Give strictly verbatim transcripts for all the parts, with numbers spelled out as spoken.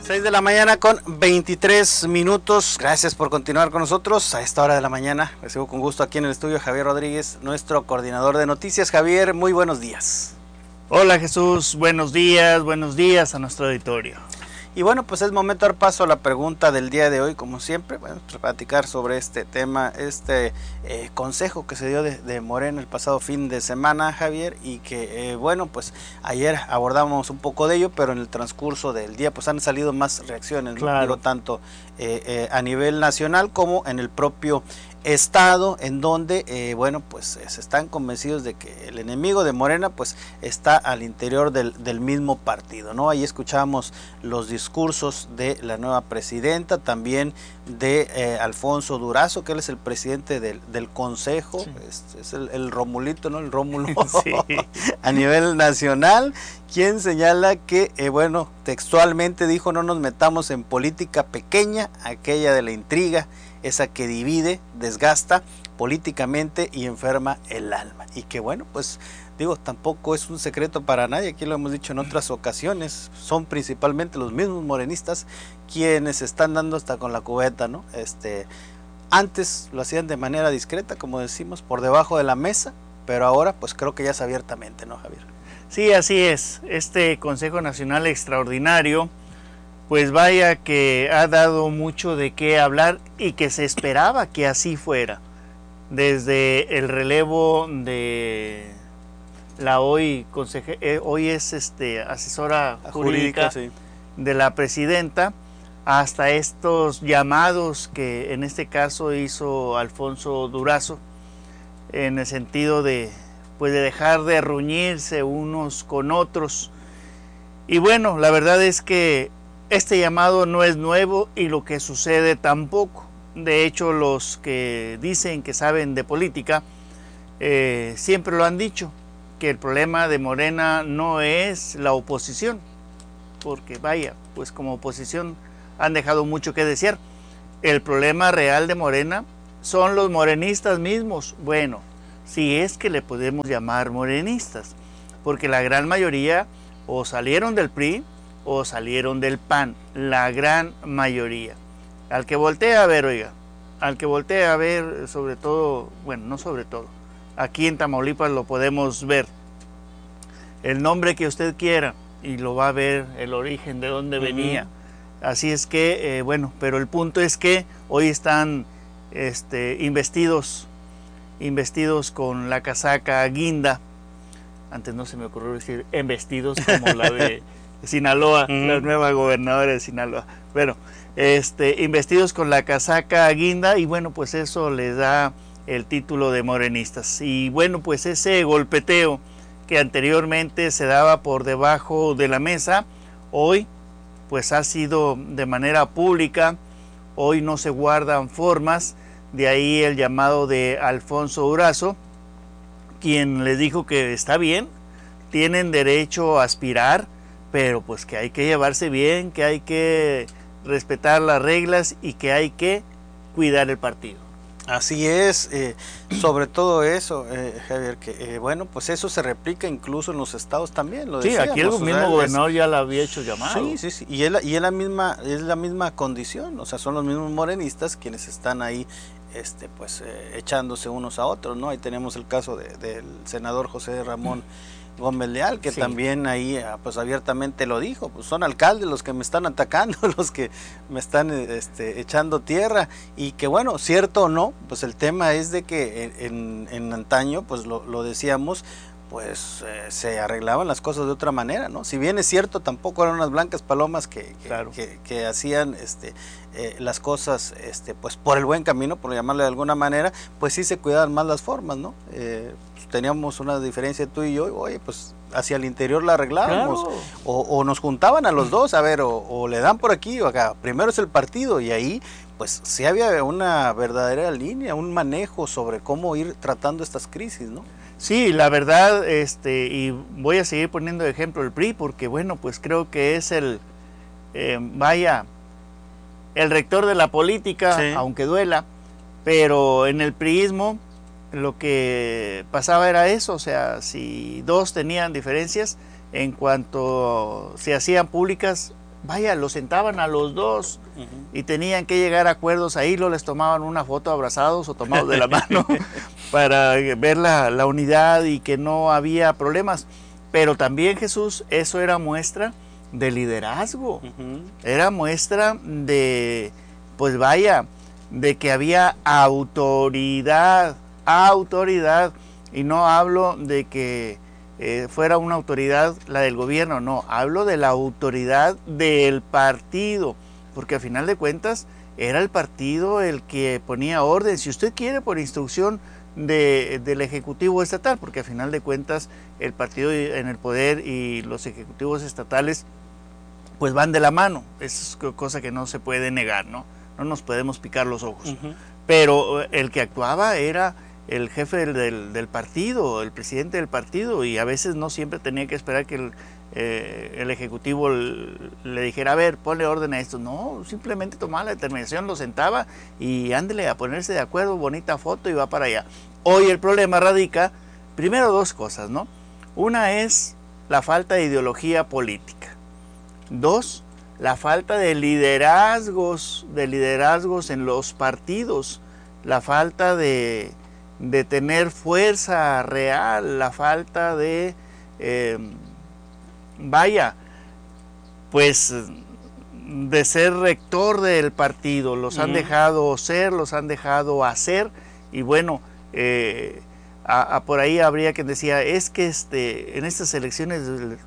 seis de la mañana con veintitrés minutos. Gracias por continuar con nosotros a esta hora de la mañana. Recibo con gusto aquí en el estudio Javier Rodríguez, nuestro coordinador de noticias. Javier, muy buenos días. Hola Jesús, buenos días, buenos días a nuestro auditorio. Y bueno, pues es momento de dar paso a la pregunta del día de hoy, como siempre, bueno, pues platicar sobre este tema, este eh, consejo que se dio de, de Morena el pasado fin de semana, Javier, y que, eh, bueno, pues ayer abordamos un poco de ello, pero en el transcurso del día, pues han salido más reacciones, ¿no? Claro. Digo, tanto eh, eh, a nivel nacional como en el propio estado, en donde, eh, bueno, pues se están convencidos de que el enemigo de Morena, pues está al interior del, del mismo partido, ¿no? Ahí escuchamos los discursos de la nueva presidenta, también de eh, Alfonso Durazo, que él es el presidente del, del consejo, sí. es, es el, el Romulito, ¿no? El Rómulo, sí. A nivel nacional, quien señala que, eh, bueno, textualmente dijo: no nos metamos en política pequeña, aquella de la intriga, esa que divide, desgasta políticamente y enferma el alma. Y que bueno, pues digo, tampoco es un secreto para nadie, aquí lo hemos dicho en otras ocasiones, son principalmente los mismos morenistas quienes están dando hasta con la cubeta, ¿no? Este, antes lo hacían de manera discreta, como decimos, por debajo de la mesa, pero ahora pues creo que ya es abiertamente, ¿no, Javier? Sí, así es. Este Consejo Nacional Extraordinario, pues vaya que ha dado mucho de qué hablar y que se esperaba que así fuera. Desde el relevo de la hoy, conseje, eh, hoy es este, asesora jurídica, jurídica sí. de la presidenta, hasta estos llamados que en este caso hizo Alfonso Durazo, en el sentido de, pues de dejar de ruñirse unos con otros. Y bueno, la verdad es que este llamado no es nuevo y lo que sucede tampoco. De hecho, los que dicen que saben de política eh, siempre lo han dicho, que el problema de Morena no es la oposición, porque vaya, pues como oposición han dejado mucho que desear. El problema real de Morena son los morenistas mismos. Bueno, si es que le podemos llamar morenistas, porque la gran mayoría o salieron del P R I o salieron del P A N, la gran mayoría. Al que voltea a ver, oiga, al que voltea a ver, sobre todo, bueno, no sobre todo, aquí en Tamaulipas lo podemos ver, el nombre que usted quiera, y lo va a ver el origen de dónde uh-huh. venía. Así es que, eh, bueno, pero el punto es que hoy están este, investidos, investidos con la casaca guinda. Antes no se me ocurrió decir embestidos como la de Sinaloa, mm. la nueva gobernadora de Sinaloa. Bueno, este, investidos con la casaca guinda, y bueno, pues eso les da el título de morenistas. Y bueno, pues ese golpeteo que anteriormente se daba por debajo de la mesa, hoy pues ha sido de manera pública, hoy no se guardan formas, de ahí el llamado de Alfonso Durazo, quien les dijo que está bien, tienen derecho a aspirar, pero pues que hay que llevarse bien, que hay que respetar las reglas y que hay que cuidar el partido. Así es, eh, sobre todo eso, eh, Javier, que eh, bueno, pues eso se replica incluso en los estados también, lo decíamos. Sí, aquí el mismo sea, gobernador es, ya la había hecho llamado. Sí, sí, sí, y es la, y es la misma, es la misma condición, o sea, son los mismos morenistas quienes están ahí, este, pues, eh, echándose unos a otros, ¿no? Ahí tenemos el caso de, del senador José Ramón Gómez Leal, que sí. también ahí pues abiertamente lo dijo, pues son alcaldes los que me están atacando, los que me están este, echando tierra, y que bueno, cierto o no, pues el tema es de que en, en antaño, pues lo, lo decíamos, pues eh, se arreglaban las cosas de otra manera, ¿no? Si bien es cierto, tampoco eran unas blancas palomas que, que, claro. que, que hacían este, eh, las cosas este, pues por el buen camino, por llamarle de alguna manera, pues sí se cuidaban más las formas, ¿no? Eh, pues teníamos una diferencia tú y yo, oye, pues hacia el interior la arreglábamos, claro. o, o nos juntaban a los dos, a ver, o, o le dan por aquí o acá, primero es el partido, y ahí pues sí había una verdadera línea, un manejo sobre cómo ir tratando estas crisis, ¿no? Sí, la verdad, este, y voy a seguir poniendo de ejemplo el P R I, porque bueno, pues creo que es el, eh, vaya, el rector de la política, sí. aunque duela, pero en el priismo lo que pasaba era eso, o sea, si dos tenían diferencias, en cuanto se hacían públicas, vaya, los sentaban a los dos Uh-huh. y tenían que llegar a acuerdos ahí, luego les tomaban una foto abrazados o tomados de la mano para ver la, la unidad y que no había problemas. Pero también, Jesús, eso era muestra de liderazgo, Uh-huh. era muestra de, pues vaya, de que había autoridad, autoridad, y no hablo de que eh, fuera una autoridad la del gobierno, no, hablo de la autoridad del partido, porque a final de cuentas era el partido el que ponía orden, si usted quiere, por instrucción de, del Ejecutivo Estatal, porque a final de cuentas el partido en el poder y los ejecutivos estatales pues van de la mano, es cosa que no se puede negar, ¿no? No nos podemos picar los ojos. Uh-huh. Pero el que actuaba era el jefe del, del, del partido, el presidente del partido, y a veces no siempre tenía que esperar que el, eh, el ejecutivo le dijera, a ver, ponle orden a esto. No, simplemente tomaba la determinación, lo sentaba y ándele a ponerse de acuerdo, bonita foto y va para allá. Hoy el problema radica, primero dos cosas, ¿no? Una es la falta de ideología política. Dos, la falta de liderazgos, de liderazgos en los partidos, la falta de, de tener fuerza real, la falta de, eh, vaya, pues de ser rector del partido, los uh-huh. han dejado ser, los han dejado hacer, y bueno, eh, a, a por ahí habría quien decía, es que este, en estas elecciones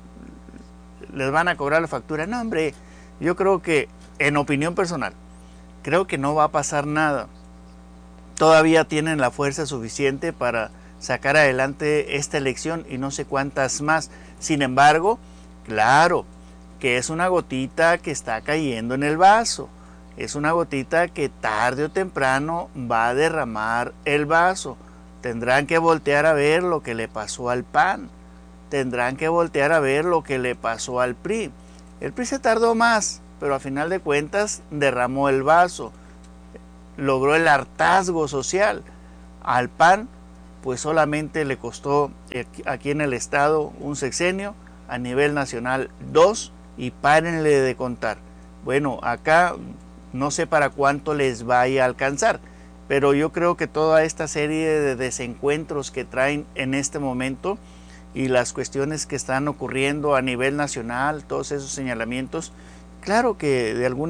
les van a cobrar la factura. No, hombre, yo creo que, en opinión personal, creo que no va a pasar nada. Todavía tienen la fuerza suficiente para sacar adelante esta elección y no sé cuántas más. Sin embargo, claro, que es una gotita que está cayendo en el vaso. Es una gotita que tarde o temprano va a derramar el vaso. Tendrán que voltear a ver lo que le pasó al P A N. Tendrán que voltear a ver lo que le pasó al P R I. El P R I se tardó más, pero a final de cuentas derramó el vaso, logró el hartazgo social. Al P A N, pues solamente le costó aquí en el estado un sexenio, a nivel nacional dos, y párenle de contar. Bueno, acá no sé para cuánto les vaya a alcanzar, pero yo creo que toda esta serie de desencuentros que traen en este momento y las cuestiones que están ocurriendo a nivel nacional, todos esos señalamientos, claro que de alguna